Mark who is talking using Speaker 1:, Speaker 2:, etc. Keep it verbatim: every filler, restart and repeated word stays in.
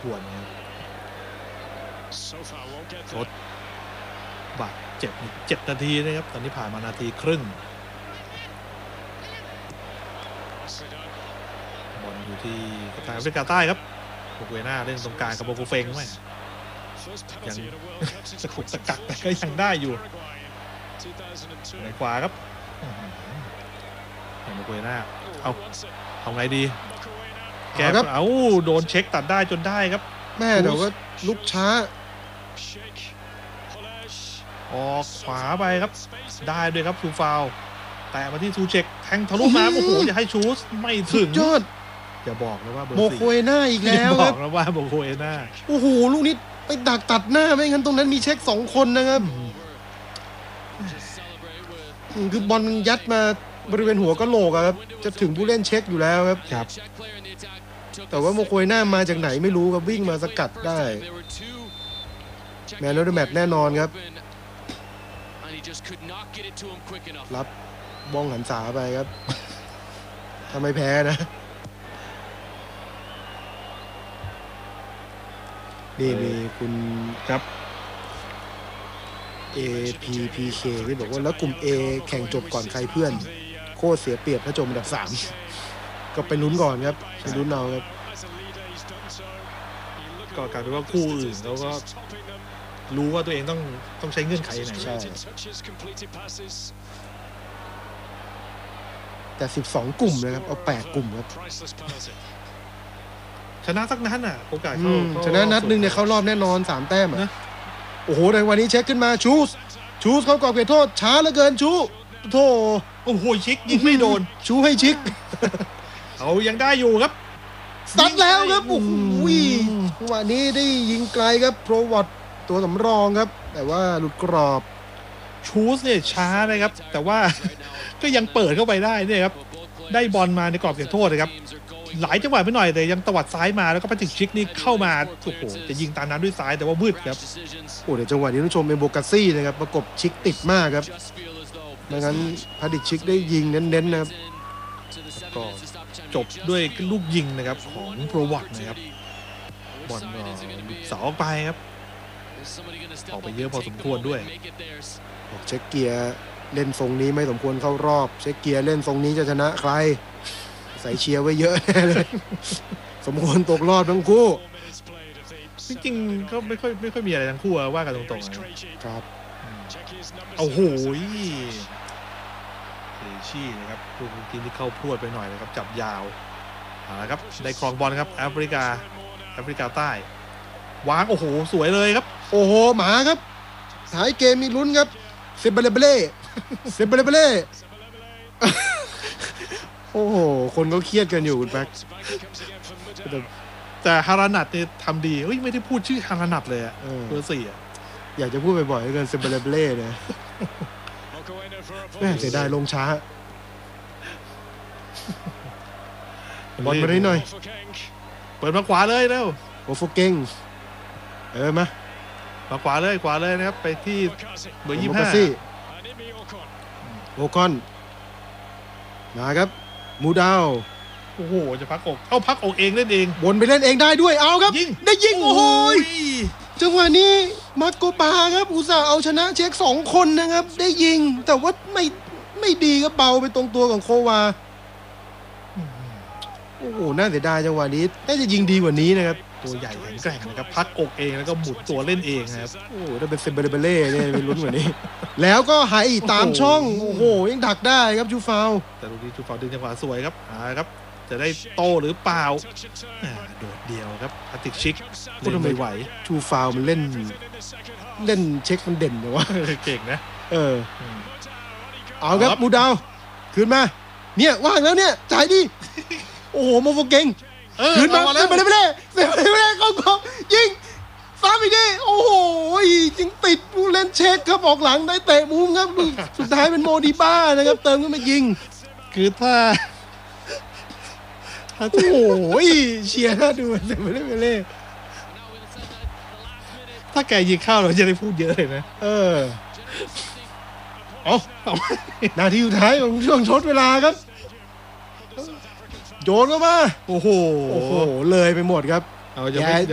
Speaker 1: ควรนะครับทดบาดเจ็บเจ็ดนาทีนะครับตอนนี้ผ่านมานาทีครึ่งบอลอยู่ที่กัปตันแอฟริกาใต้ครับโบเกน่าเล่นตรงกลางกับโบกูเฟงไหมยังสะกุกสะกักแต่ก็ยังได้อยู่ในขวาครับโบเกน่าเอาเอาไงดีแกครับเอาโดนเช็คตัดได้จนได้ครับ
Speaker 2: แม่เดี๋ยวก็ลุกช้า
Speaker 1: ออกขวาไปครับได้ด้วยครับชูฟาวแต่มาที่ซูเช็คแทงทะลุมาโอ้โหจะให้ชูสไม่ถึง
Speaker 2: ยอด
Speaker 1: อย่าบอกนะว่า
Speaker 2: โมโคเอน่าอีกแล้ว
Speaker 1: ครับบอกนะว่าโมโคเอน่า
Speaker 2: โอ้โหลูกนี้ไปดักตัดหน้าไม่งั้นตรงนั้นมีเช็คสองคนนะครับคือบอลมันยัดมาบริเวณหัวกะโหลกครับจะถึงผู้เล่นเช็คอยู่แล้วครับ
Speaker 1: ครับ
Speaker 2: แต่ว่าโมโคเอน่ามาจากไหนไม่รู้ครับวิ่งมาสกัดได้แมนโนเดอร์แมตแน่นอนครับรับบ้องหันษาไปครับทำไมแพ้นะนี่มีคุณ
Speaker 1: ครับ
Speaker 2: เอ พี พี เค ที่บอกว่าแล้วกลุ่ม A แข่งจบก่อนใครเพื่อนโคตรเสียเปรียบถ้าจบอันดับสามก็ไปลุ้นก่อนครับไปลุ้นเอาครับ
Speaker 1: ก็กลายเป็นว่าคู่อื่นแล้วก็รู้ว่าตัวเองต้องต้องใช้เงื่อนไขไหน
Speaker 2: ใช่แต่สิบสองกลุ่มนะครับเอาแปดกลุ่มครับ
Speaker 1: ชนะสักนัดอ่ะโอกาสเข้า
Speaker 2: ชนะนัดนึงเนี่ยเข้ารอบแน่นอนสามแต้มอ่ะโอ้โหในวันนี้เช็คขึ้นมาชูสชูสเขากรอบเขตโทษช้าเหลือเกินชูโธ่
Speaker 1: โอ้โหชิกยิงไม่โดน
Speaker 2: ชูให้ชิก
Speaker 1: เอายังได้อยู่ครับ
Speaker 2: ซัดแล้วครับโอ้โหวันนี้ได้ยิงไกลครับโปรวอตตัวสำรองครับแต่ว่าหลุดกรอบ
Speaker 1: ชูสเนี่ยช้านะครับแต่ว่าก็ยังเปิดเข้าไปได้เนี่ยครับได้บอลมาในกรอบเขตโทษนะครับหลายจังหวะไปหน่อยแต่ยังตวัดซ้ายมาแล้วก็ไปถึงชิกนี่เข้ามาโอ้โหจะยิงตามน้ำด้วยซ้ายแต่ว่ามืดครับ
Speaker 2: โอ้เดี๋ยวจังหวะนี้ต้องชมเป็นโบกัสซี่นะครับประกบชิกติดมากครับไม่งั้นพาดิชิกได้ยิงเน้นๆนะครับ
Speaker 1: ก็จบด้วยลูกยิงนะครับของโปรวอตนะครับบอลก็เสาออกไปครับออกไปเยอะพอสมควรด้วย
Speaker 2: เช็คเกียร์เล่นทรงนี้ไม่สมควรเข้ารอบเช็คเกียร์เล่นทรงนี้จะชนะใครใส่เชียร์ไว้เยอะแน่เลยสมควรตกรอบทั้งคู่
Speaker 1: จริงๆก็ไม่ค่อยไม่ค่อยมีอะไรทั้งคู่ว่ากันตรงๆ
Speaker 2: ครับ
Speaker 1: โอ้โหเอชี่นะครับลูกทีมที่เข้าพรวดไปหน่อยนะครับจับยาวนะครับได้ครองบอลครับแอฟริกาแอฟริกาใต้วางโอ้โหสวยเลยครับ
Speaker 2: โอ้โหหมาครับท้ายเกมมีลุ้นครับเซเบเลเบเล่เซเบเลเบเล่โอ้โหคนก็เครียดกันอยู่คุณแป๊ก
Speaker 1: แต่ฮารานัทเนี่ยทำดีเฮ้ยไม่ได้พูดชื่อฮารานัทเลยอะเบอร์สี่อะ
Speaker 2: อยากจะพูดบ่อยๆกันเซเบเลเบเล่เนี่ยแม่เสียดายลงช้าบอลมาได้หน่อย
Speaker 1: เปิดมาขวาเลยเร็ว
Speaker 2: โอโฟเก่งเออมา
Speaker 1: มาขวาเลยขวาเลยนะครับไปที่เบอร์ยี่สิบห้า
Speaker 2: โอคอนมาครับมูดาว
Speaker 1: โอ้โหจะพักอกเอาพักอกเองเล่นเอง
Speaker 2: วนไปเล่นเองได้ด้วยเอาครับได้ยิงโอ้โหจังหวะนี้มาโกปาครับอุตส่าห์เอาชนะเช็คสองคนนะครับได้ยิงแต่ว่าไม่ไม่ดีครับเบาไปตรงตัวของโควาโอ้โหน่าเสียดายจังหวะนี้น่าจะยิงดีกว่านี้นะครับ
Speaker 1: ตัวใหญ่แข็งแกร่งนะครับพักอกเองแล้วก็หมุนตัวเล่นเองนะครับ
Speaker 2: โอ้ถ้าเป็นเซเบเบเล่เนี่ยเป็นลุ้นกว่านี้แล้วก็หายตามช่องโอ้โหยังดักได้ครับจูฟาว
Speaker 1: แต่ลูกนี้จูฟาวดึงจังหวะสวยครับหาครับจะได้โตหรือเปล่าโดดเดียวครับพาติกชิกเล่นไม่ไหว
Speaker 2: จูฟาวมันเล่นเล่นเช็คมันเด่นแต่ว่า
Speaker 1: เก่งนะ
Speaker 2: เออเอาครับมูดาวคืนมาเนี่ยว่างแล้วเนี่ยจ่ายดิโอ้โหโมโฟเก่งคืนมาเซเบเลเบเล่เซเบเลเบเล่เข้ากรอบยิงซ้ำอีกทีโอ้โหยิงติดผู้เล่นเช็คครับออกหลังได้เตะมุมครับสุดท้ายเป็นโมดิบ้านะครับเติมขึ้นมายิง
Speaker 1: คือถ้า
Speaker 2: โอ้โหเชียร์น่าดูเซเบเลเบเล่
Speaker 1: ถ้าแกยิงเข้าเราจะได้พูดเยอะเลยนะ
Speaker 2: เออเอานาทีสุดท้ายของช่วงทดเวลาครับโยนเข้ามา
Speaker 1: โอ้โห
Speaker 2: โอ้โหเลยไปหมดครับ
Speaker 1: เอาจะไม่